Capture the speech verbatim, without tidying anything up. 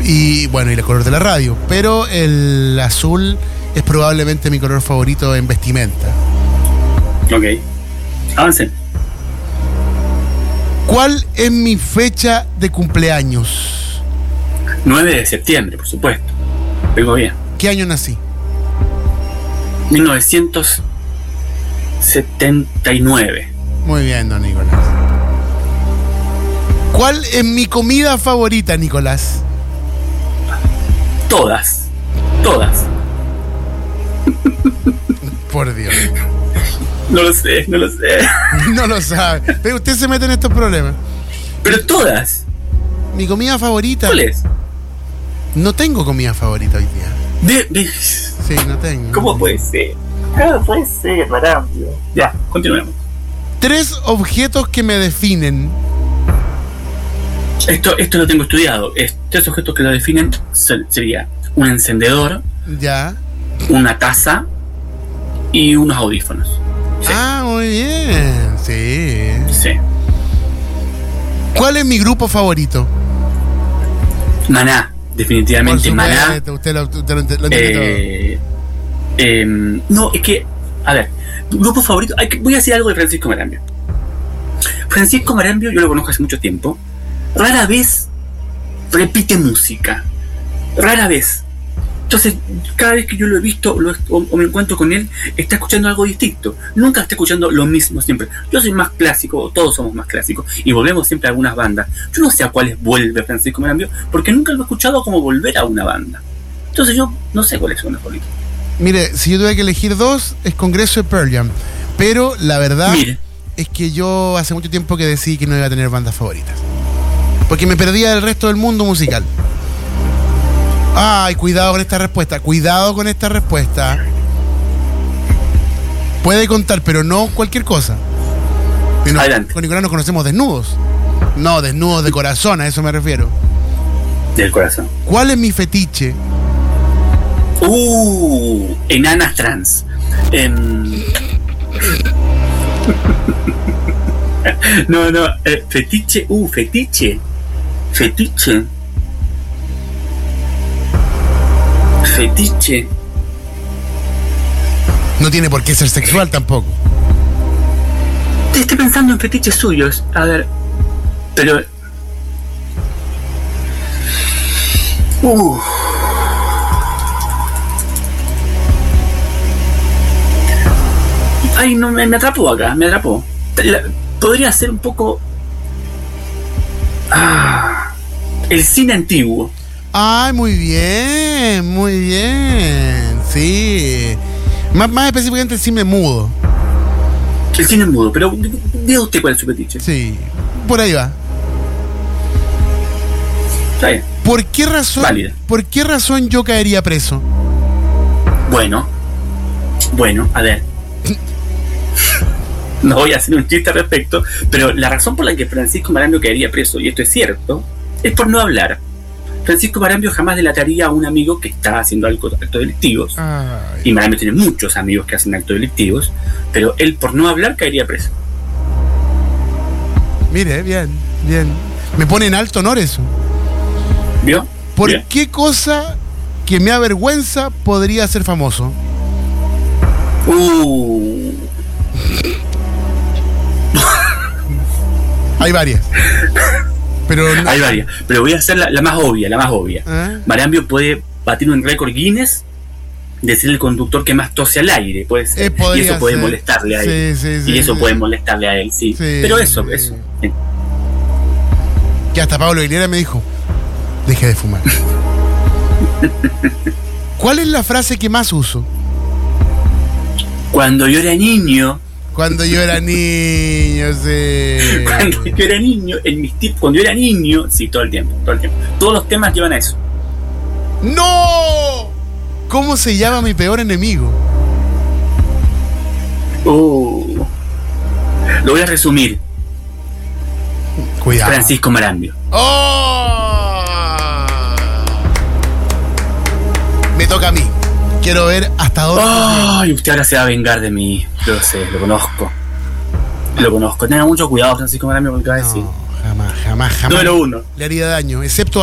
Y bueno, y el color de la radio. Pero el azul es probablemente mi color favorito en vestimenta. Ok. Avancen. ¿Cuál es mi fecha de cumpleaños? nueve de septiembre, por supuesto. Vengo bien. ¿Qué año nací? mil novecientos setenta y nueve. Muy bien, don Nicolás. ¿Cuál es mi comida favorita, Nicolás? Todas. Todas. Por Dios. No lo sé, no lo sé. No lo sabe. Pero usted se mete en estos problemas. Pero todas. Mi comida favorita. ¿Cuál es? No tengo comida favorita hoy día. De, de... Sí, no tengo. ¿Cómo puede ser? ¿Cómo puede ser, Marambio? Ya, continuemos. Tres objetos que me definen. Esto, esto lo tengo estudiado. Es, tres objetos que lo definen sería un encendedor, Ya. una taza y unos audífonos. Sí. Ah, muy bien. Sí. Sí. ¿Cuál es mi grupo favorito? Maná, definitivamente Por Maná. supuesto, usted lo, usted lo, ent- lo entiende Eh, eh, no, es que, a ver, grupo favorito. Hay que, voy a decir algo de Francisco Marambio. Francisco Marambio, yo lo conozco hace mucho tiempo. Rara vez repite música. Rara vez. Entonces, cada vez que yo lo he visto lo, o, o me encuentro con él, está escuchando algo distinto. Nunca está escuchando lo mismo siempre. Yo soy más clásico, todos somos más clásicos, y volvemos siempre a algunas bandas. Yo no sé a cuáles vuelve Francisco Marambio, porque nunca lo he escuchado como volver a una banda. Entonces yo no sé cuáles son los favoritos. todo. Mire, si yo tuviera que elegir dos, es Congreso de Pearl Jam. Pero la verdad Mire. es que yo hace mucho tiempo que decidí que no iba a tener bandas favoritas. Porque me perdía del resto del mundo musical. Ay, cuidado con esta respuesta. Cuidado con esta respuesta. Puede contar, pero no cualquier cosa. No, Adelante. con Nicolás nos conocemos desnudos. No, desnudos de corazón, a eso me refiero. Del corazón. ¿Cuál es mi fetiche? Uh, enanas trans. Em, no, no, eh, fetiche, uh, fetiche. Fetiche. Fetiche. No tiene por qué ser sexual tampoco. Estoy pensando en fetiches suyos. A ver. Pero. Uh. Ay, no, me, me atrapó acá, me atrapó. La- podría ser un poco. Ah, el cine antiguo. Ay, muy bien, muy bien. Sí. Más, más específicamente el cine mudo. El cine mudo, pero diga usted cuál es su fetiche. Sí. Por ahí va. Está bien. ¿Por qué razón? Válida. ¿Por qué razón yo caería preso? Bueno. Bueno, a ver. No voy a hacer un chiste al respecto, pero la razón por la que Francisco Marambio caería preso, y esto es cierto, es por no hablar. Francisco Marambio jamás delataría a un amigo que está haciendo algo, actos delictivos. Ay. Y Marambio tiene muchos amigos que hacen actos delictivos, pero él por no hablar caería preso. Mire, bien, bien. Me pone en alto honor eso. ¿Vio? ¿Por Bien. qué cosa que me avergüenza podría ser famoso? Uh, Hay varias. Pero no- hay varias, pero voy a hacer la, la más obvia, la más obvia. ¿Eh? Marambio puede batir un récord Guinness de ser el conductor que más tose al aire, puede ser. Eh, y podría eso puede ser. molestarle a él. Sí, sí, y sí, eso sí. puede molestarle a él, sí. Sí, Pero eso, sí. eso. Que hasta Pablo Aguilera me dijo, deje de fumar. ¿Cuál es la frase que más uso? Cuando yo era niño, Cuando yo era niño, sí. cuando yo era niño, en mis tiempos, cuando yo era niño, sí, todo el tiempo, todo el tiempo. Todos los temas llevan a eso. ¡No! ¿Cómo se llama mi peor enemigo? Uh. Lo voy a resumir. Cuidado. Francisco Marambio. ¡Oh! Me toca a mí. Quiero ver hasta dónde. Ay, usted ahora se va a vengar de mí. Yo lo sé, lo conozco. Lo conozco. Tenga mucho cuidado, Francisco Marambio, porque va a decir. No, jamás, jamás, jamás. Número uno. Le haría daño, excepto